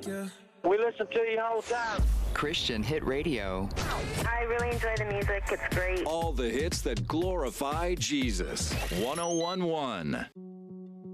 yeah. We listen to you all the time. Christian Hit Radio. I really enjoy the music. It's great. All the hits that glorify Jesus. 101.1.